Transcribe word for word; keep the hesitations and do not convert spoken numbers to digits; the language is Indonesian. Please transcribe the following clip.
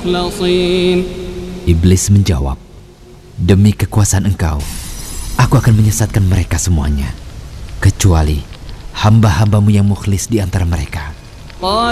المخلصين. Iblis menjawab, demi kekuasaan engkau, aku akan menyesatkan mereka semuanya, kecuali hamba-hambamu yang mukhlis di antara mereka.